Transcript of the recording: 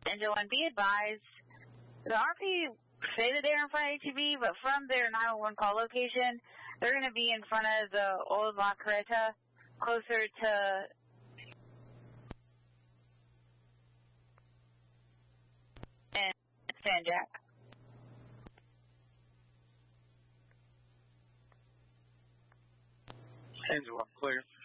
Engine 1, be advised, the RP say that they're in front of ATV, but from their 911 call location, they're going to be in front of the old La Carreta, closer to San Jack. Engine 1, clear.